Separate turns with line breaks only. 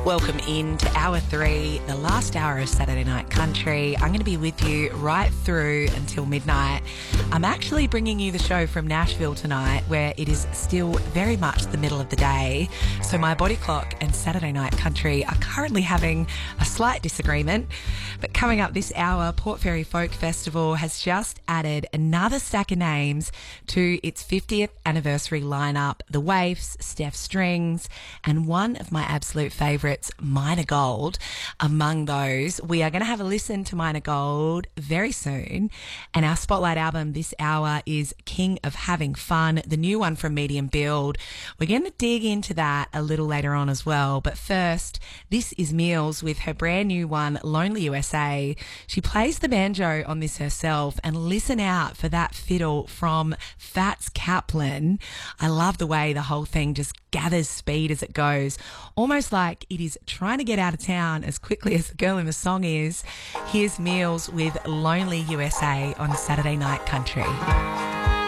Welcome in to Hour 3, the last hour of Saturday Night Country. I'm going to be with you right through until midnight. I'm actually bringing you the show from Nashville tonight, where it is still very much the middle of the day. So my body clock and Saturday Night Country are currently having a slight disagreement. But coming up this hour, Port Fairy Folk Festival has just added another stack of names to its 50th anniversary lineup. The Waifs, Steph Strings, and one of my absolute favourites, Minor Gold. Among those, we are going to have a listen to Minor Gold very soon. And our spotlight album this hour is King of Having Fun, the new one from Medium Build. We're going to dig into that a little later on as well. But first, this is Meals with her brand new one, Lonely USA. She plays the banjo on this herself, and listen out for that fiddle from Fats Kaplan. I love the way the whole thing just gathers speed as it goes, almost like it is trying to get out of town as quickly as the girl in the song is. Here's Meals with Lonely USA on Saturday Night Country.